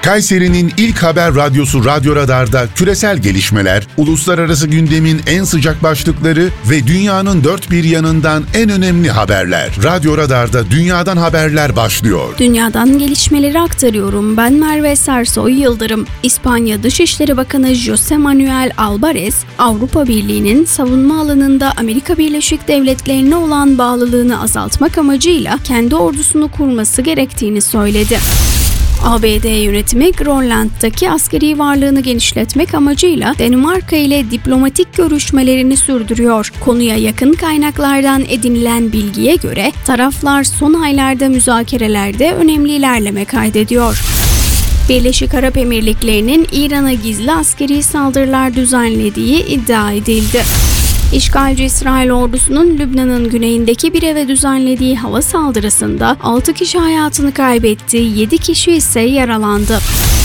Kayseri'nin ilk haber radyosu Radyo Radar'da küresel gelişmeler, uluslararası gündemin en sıcak başlıkları ve dünyanın dört bir yanından en önemli haberler. Radyo Radar'da dünyadan haberler başlıyor. Dünyadan gelişmeleri aktarıyorum. Ben Merve Sersoy Yıldırım. İspanya Dışişleri Bakanı José Manuel Álvarez, Avrupa Birliği'nin savunma alanında Amerika Birleşik Devletleri'ne olan bağlılığını azaltmak amacıyla kendi ordusunu kurması gerektiğini söyledi. ABD yönetimi Grönland'daki askeri varlığını genişletmek amacıyla Danimarka ile diplomatik görüşmelerini sürdürüyor. Konuya yakın kaynaklardan edinilen bilgiye göre taraflar son aylarda müzakerelerde önemli ilerleme kaydediyor. Birleşik Arap Emirlikleri'nin İran'a gizli askeri saldırılar düzenlediği iddia edildi. İşgalci İsrail ordusunun Lübnan'ın güneyindeki bir eve düzenlediği hava saldırısında 6 kişi hayatını kaybetti, 7 kişi ise yaralandı.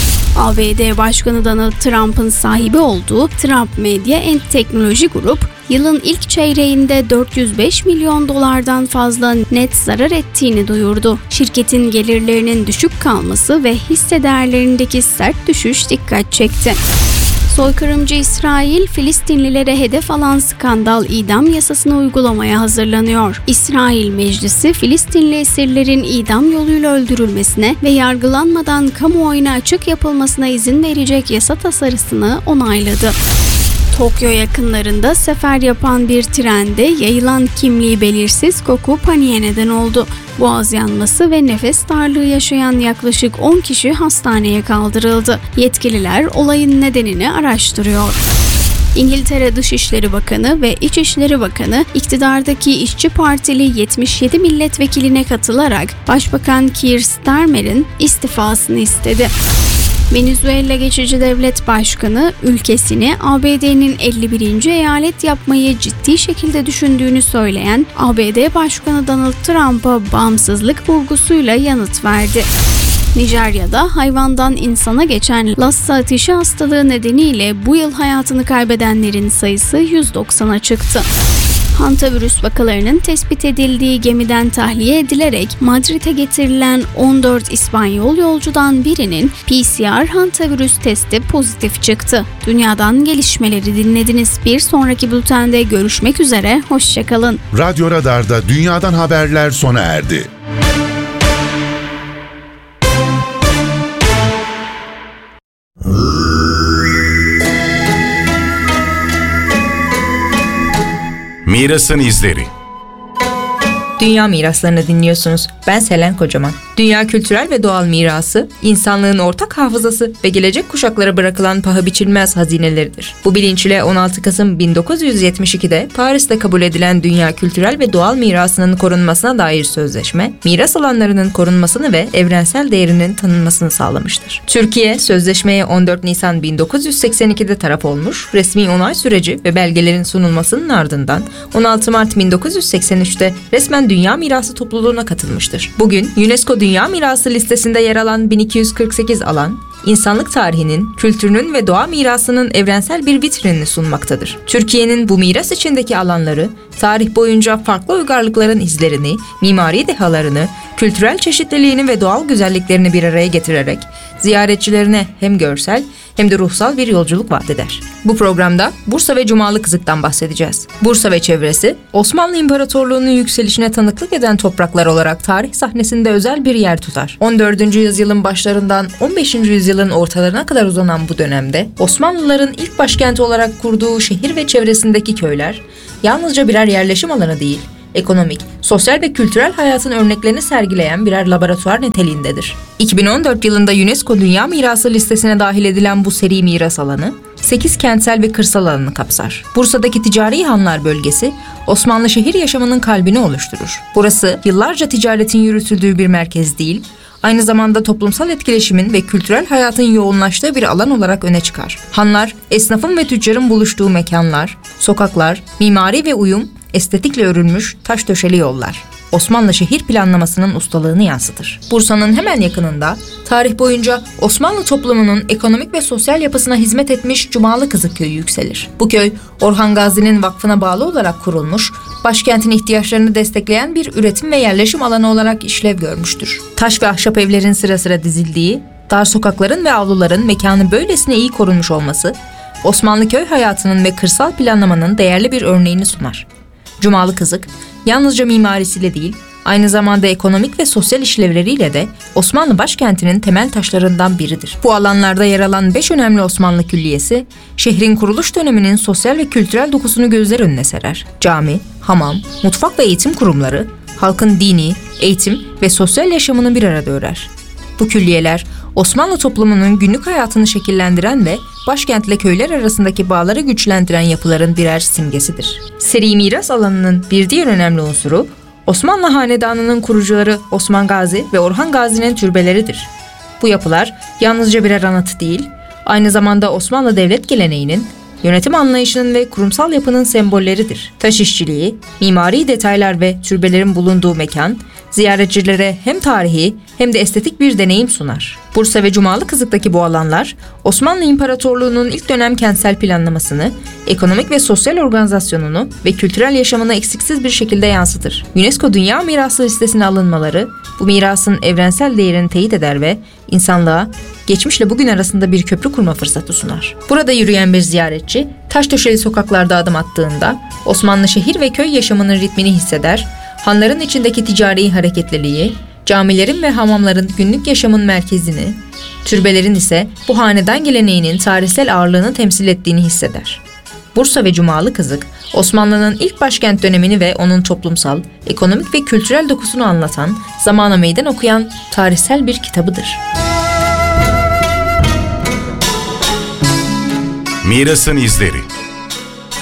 ABD Başkanı Donald Trump'ın sahibi olduğu Trump Media and Technology Group, yılın ilk çeyreğinde 405 milyon dolardan fazla net zarar ettiğini duyurdu. Şirketin gelirlerinin düşük kalması ve hisse değerlerindeki sert düşüş dikkat çekti. Soykırımcı İsrail, Filistinlilere hedef alan skandal idam yasasını uygulamaya hazırlanıyor. İsrail Meclisi, Filistinli esirlerin idam yoluyla öldürülmesine ve yargılanmadan kamuoyuna açık yapılmasına izin verecek yasa tasarısını onayladı. Tokyo yakınlarında sefer yapan bir trende yayılan kimliği belirsiz koku paniğe neden oldu. Boğaz yanması ve nefes darlığı yaşayan yaklaşık 10 kişi hastaneye kaldırıldı. Yetkililer olayın nedenini araştırıyor. İngiltere Dışişleri Bakanı ve İçişleri Bakanı iktidardaki İşçi Partili 77 milletvekiline katılarak Başbakan Keir Starmer'in istifasını istedi. Venezuela Geçici Devlet Başkanı ülkesini ABD'nin 51. eyalet yapmayı ciddi şekilde düşündüğünü söyleyen ABD Başkanı Donald Trump'a bağımsızlık vurgusuyla yanıt verdi. Nijerya'da hayvandan insana geçen Lassa ateşi hastalığı nedeniyle bu yıl hayatını kaybedenlerin sayısı 190'a çıktı. Hantavirüs vakalarının tespit edildiği gemiden tahliye edilerek Madrid'e getirilen 14 İspanyol yolcudan birinin PCR hantavirüs testi pozitif çıktı. Dünyadan gelişmeleri dinlediniz. Bir sonraki bültende görüşmek üzere, hoşçakalın. Radyo Radar'da dünyadan haberler sona erdi. Mirasın izleri. Dünya miraslarını dinliyorsunuz. Ben Selen Kocaman. Dünya kültürel ve doğal mirası, insanlığın ortak hafızası ve gelecek kuşaklara bırakılan paha biçilmez hazineleridir. Bu bilinçle 16 Kasım 1972'de Paris'te kabul edilen dünya kültürel ve doğal mirasının korunmasına dair sözleşme, miras alanlarının korunmasını ve evrensel değerinin tanınmasını sağlamıştır. Türkiye, sözleşmeye 14 Nisan 1982'de taraf olmuş, resmi onay süreci ve belgelerin sunulmasının ardından 16 Mart 1983'te resmen Dünya Mirası topluluğuna katılmıştır. Bugün UNESCO Dünya Mirası listesinde yer alan 1248 alan, insanlık tarihinin, kültürünün ve doğa mirasının evrensel bir vitrinini sunmaktadır. Türkiye'nin bu miras içindeki alanları, tarih boyunca farklı uygarlıkların izlerini, mimari dehalarını, kültürel çeşitliliğini ve doğal güzelliklerini bir araya getirerek ziyaretçilerine hem görsel hem de ruhsal bir yolculuk vaat eder. Bu programda Bursa ve Cumalıkızık'tan bahsedeceğiz. Bursa ve çevresi, Osmanlı İmparatorluğu'nun yükselişine tanıklık eden topraklar olarak tarih sahnesinde özel bir yer tutar. 14. yüzyılın başlarından 15. yüzyılın ortalarına kadar uzanan bu dönemde Osmanlıların ilk başkenti olarak kurduğu şehir ve çevresindeki köyler yalnızca birer yerleşim alanı değil, ekonomik, sosyal ve kültürel hayatın örneklerini sergileyen birer laboratuvar niteliğindedir. 2014 yılında UNESCO Dünya Mirası listesine dahil edilen bu seri miras alanı, 8 kentsel ve kırsal alanı kapsar. Bursa'daki Ticari Hanlar bölgesi, Osmanlı şehir yaşamının kalbini oluşturur. Burası, yıllarca ticaretin yürütüldüğü bir merkez değil, aynı zamanda toplumsal etkileşimin ve kültürel hayatın yoğunlaştığı bir alan olarak öne çıkar. Hanlar, esnafın ve tüccarın buluştuğu mekanlar, sokaklar, mimari ve uyum, estetikle örülmüş taş döşeli yollar. Osmanlı şehir planlamasının ustalığını yansıtır. Bursa'nın hemen yakınında, tarih boyunca Osmanlı toplumunun ekonomik ve sosyal yapısına hizmet etmiş Cumalıkızık köyü yükselir. Bu köy, Orhan Gazi'nin vakfına bağlı olarak kurulmuş, başkentin ihtiyaçlarını destekleyen bir üretim ve yerleşim alanı olarak işlev görmüştür. Taş ve ahşap evlerin sıra sıra dizildiği, Dar sokakların ve avluların mekanı böylesine iyi korunmuş olması, Osmanlı köy hayatının ve kırsal planlamanın değerli bir örneğini sunar. Cumalı Kızık, yalnızca mimarisiyle değil, aynı zamanda ekonomik ve sosyal işlevleriyle de Osmanlı başkentinin temel taşlarından biridir. Bu alanlarda yer alan 5 önemli Osmanlı külliyesi, şehrin kuruluş döneminin sosyal ve kültürel dokusunu gözler önüne serer. Cami, hamam, mutfak ve eğitim kurumları, halkın dini, eğitim ve sosyal yaşamını bir arada örer. Bu külliyeler, Osmanlı toplumunun günlük hayatını şekillendiren ve başkentle köyler arasındaki bağları güçlendiren yapıların birer simgesidir. Seri miras alanının bir diğer önemli unsuru, Osmanlı Hanedanı'nın kurucuları Osman Gazi ve Orhan Gazi'nin türbeleridir. Bu yapılar yalnızca birer anıt değil, aynı zamanda Osmanlı devlet geleneğinin, yönetim anlayışının ve kurumsal yapının sembolleridir. Taş işçiliği, mimari detaylar ve türbelerin bulunduğu mekan, ziyaretçilere hem tarihi hem de estetik bir deneyim sunar. Bursa ve Cumalı Kızık'taki bu alanlar, Osmanlı İmparatorluğu'nun ilk dönem kentsel planlamasını, ekonomik ve sosyal organizasyonunu ve kültürel yaşamını eksiksiz bir şekilde yansıtır. UNESCO Dünya Mirası listesine alınmaları, bu mirasın evrensel değerini teyit eder ve insanlığa geçmişle bugün arasında bir köprü kurma fırsatı sunar. Burada yürüyen bir ziyaretçi, taş döşeli sokaklarda adım attığında, Osmanlı şehir ve köy yaşamının ritmini hisseder, hanların içindeki ticari hareketliliği, camilerin ve hamamların günlük yaşamın merkezini, türbelerin ise bu hanedan geleneğinin tarihsel ağırlığını temsil ettiğini hisseder. Bursa ve Cumalı Kızık, Osmanlı'nın ilk başkent dönemini ve onun toplumsal, ekonomik ve kültürel dokusunu anlatan, zamana meydan okuyan tarihsel bir kitabıdır. Mirasın izleri.